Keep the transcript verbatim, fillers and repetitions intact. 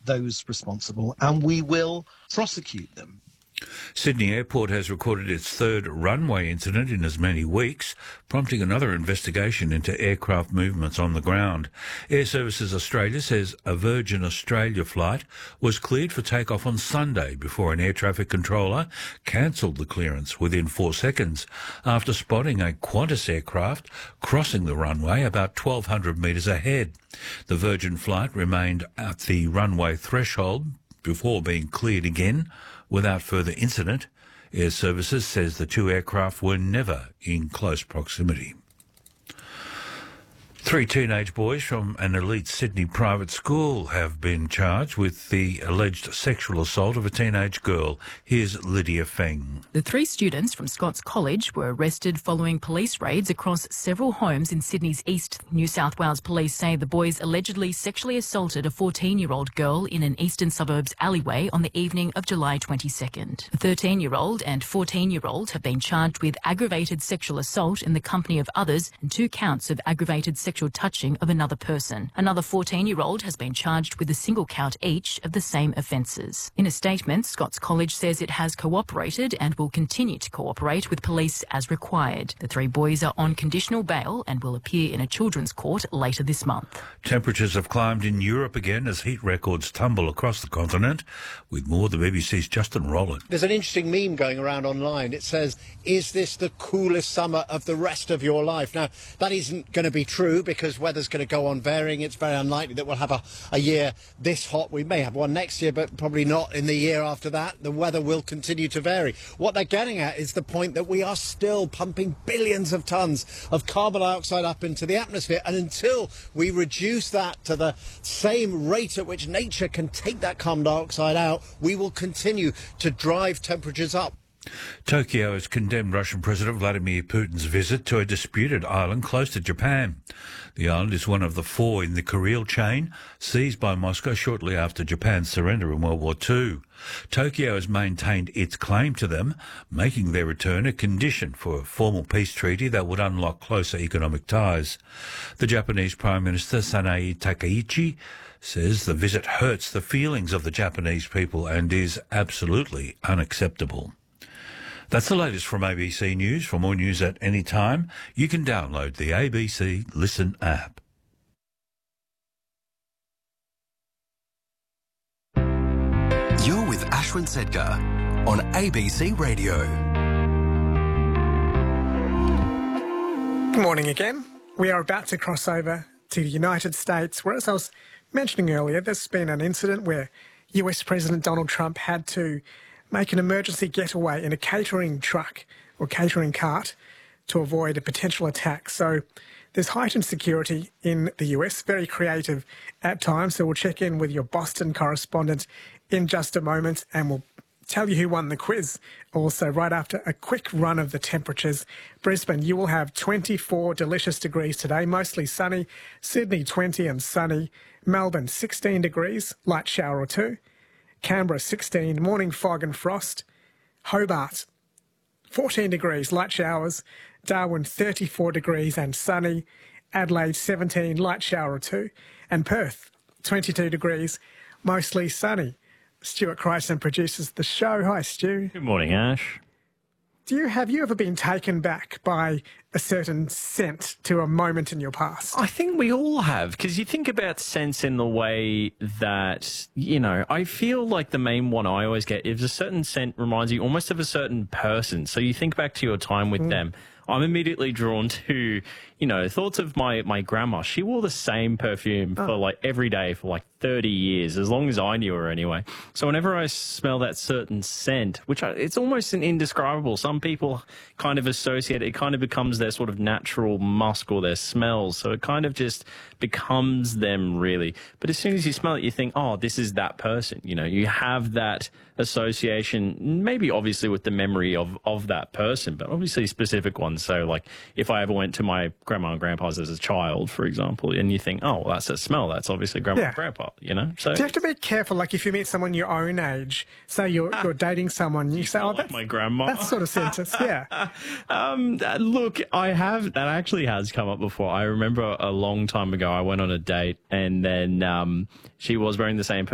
those responsible and we will prosecute them. Sydney Airport has recorded its third runway incident in as many weeks, prompting another investigation into aircraft movements on the ground. Air Services Australia says a Virgin Australia flight was cleared for takeoff on Sunday before an air traffic controller cancelled the clearance within four seconds after spotting a Qantas aircraft crossing the runway about twelve hundred metres ahead. The Virgin flight remained at the runway threshold before being cleared again without further incident. Air Services says the two aircraft were never in close proximity. Three teenage boys from an elite Sydney private school have been charged with the alleged sexual assault of a teenage girl. Here's Lydia Feng. The three students from Scots College were arrested following police raids across several homes in Sydney's east. New South Wales police say the boys allegedly sexually assaulted a fourteen-year-old girl in an eastern suburbs alleyway on the evening of July twenty-second. The thirteen-year-old and fourteen-year-old have been charged with aggravated sexual assault in the company of others and two counts of aggravated sexual touching of another person. Another fourteen-year-old has been charged with a single count each of the same offences. In a statement, Scots College says it has cooperated and will continue to cooperate with police as required. The three boys are on conditional bail and will appear in a children's court later this month. Temperatures have climbed in Europe again as heat records tumble across the continent. With more, the B B C's Justin Rowland. There's an interesting meme going around online. It says, "Is this the coolest summer of the rest of your life?" Now, that isn't going to be true because weather's going to go on varying. It's very unlikely that we'll have a, a year this hot. We may have one next year, but probably not in the year after that. The weather will continue to vary. What they're getting at is the point that we are still pumping billions of tonnes of carbon dioxide up into the atmosphere, and until we reduce that to the same rate at which nature can take that carbon dioxide out, we will continue to drive temperatures up. Tokyo has condemned Russian President Vladimir Putin's visit to a disputed island close to Japan. The island is one of the four in the Kuril chain, seized by Moscow shortly after Japan's surrender in World War Two. Tokyo has maintained its claim to them, making their return a condition for a formal peace treaty that would unlock closer economic ties. The Japanese Prime Minister Sanae Takaichi says the visit hurts the feelings of the Japanese people and is absolutely unacceptable. That's the latest from A B C News. For more news at any time, you can download the A B C Listen app. You're with Ashwin Sedgar on A B C Radio. Good morning again. We are about to cross over to the United States, where, as I was mentioning earlier, there's been an incident where U S President Donald Trump had to make an emergency getaway in a catering truck or catering cart to avoid a potential attack. So there's heightened security in the U S, very creative at times. So we'll check in with your Boston correspondent in just a moment and we'll tell you who won the quiz also right after a quick run of the temperatures. Brisbane, you will have twenty-four delicious degrees today, mostly sunny. Sydney, twenty and sunny. Melbourne, sixteen degrees, light shower or two. Canberra, sixteen, morning fog and frost. Hobart, fourteen degrees, light showers. Darwin, thirty-four degrees and sunny. Adelaide, seventeen, light shower or two. And Perth, twenty-two degrees, mostly sunny. Stuart Crichton produces the show. Hi, Stu. Good morning, Ash. Do you have you ever been taken back by a certain scent to a moment in your past? I think we all have, because you think about scents in the way that, you know, I feel like the main one I always get is a certain scent reminds you almost of a certain person. So you think back to your time with mm. them. I'm immediately drawn to, you know, thoughts of my, my grandma. She wore the same perfume oh. for like every day for like thirty years, as long as I knew her anyway. So whenever I smell that certain scent, which I, it's almost an indescribable, some people kind of associate it, it kind of becomes their sort of natural musk or their smells. So it kind of just becomes them really. But as soon as you smell it, you think, oh, this is that person. You know, you have that association, maybe obviously with the memory of, of that person, but obviously specific ones. So like if I ever went to my grandma and grandpa's as a child, for example, and you think, oh, well, that's a smell. That's obviously grandma yeah. and grandpa, you know? So do you have to be careful, like if you meet someone your own age, say you're, ah, you're dating someone, you say, oh, like that's my grandma. That sort of sentence, yeah. um, look, I have, that actually has come up before. I remember a long time ago, I went on a date and then um, she was wearing the same